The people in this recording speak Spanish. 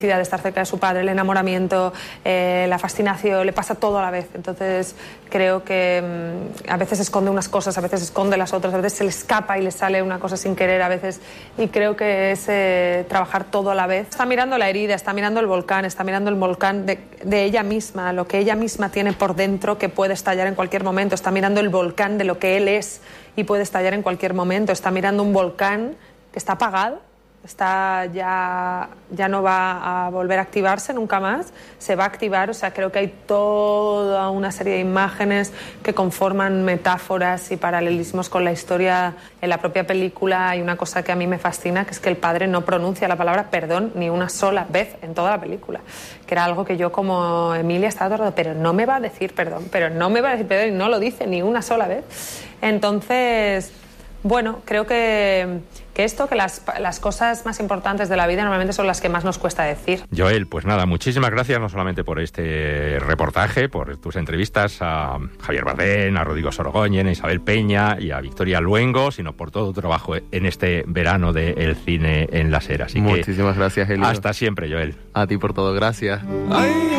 de estar cerca de su padre, el enamoramiento, la fascinación, le pasa todo a la vez. Entonces creo que a veces esconde unas cosas, a veces esconde las otras, a veces se le escapa y le sale una cosa sin querer a veces, y creo que es trabajar todo a la vez. Está mirando la herida, está mirando el volcán de ella misma, lo que ella misma tiene por dentro que puede estallar en cualquier momento, está mirando el volcán de lo que él es y puede estallar en cualquier momento, está mirando un volcán que está apagado, ya no va a volver a activarse nunca más, se va a activar. O sea, creo que hay toda una serie de imágenes que conforman metáforas y paralelismos con la historia. En la propia película hay una cosa que a mí me fascina, que es que el padre no pronuncia la palabra perdón ni una sola vez en toda la película, que era algo que yo como Emilia estaba todo, pero no me va a decir perdón, y no lo dice ni una sola vez. Entonces, bueno, creo que las cosas más importantes de la vida normalmente son las que más nos cuesta decir. Joel, pues nada, muchísimas gracias no solamente por este reportaje, por tus entrevistas a Javier Bardem, a Rodrigo Sorogoyen, a Isabel Peña y a Victoria Luengo, sino por todo tu trabajo en este verano del cine en la SER. Así muchísimas gracias, Elio. Hasta siempre, Joel. A ti por todo, gracias.